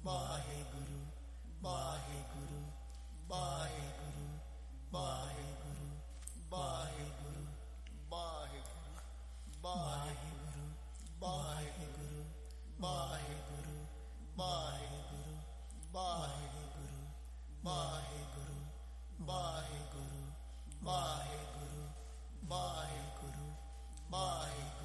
Waheguru Waheguru Waheguru Waheguru Waheguru Waheguru Waheguru Waheguru Waheguru Waheguru Waheguru Waheguru Waheguru Waheguru Waheguru Waheguru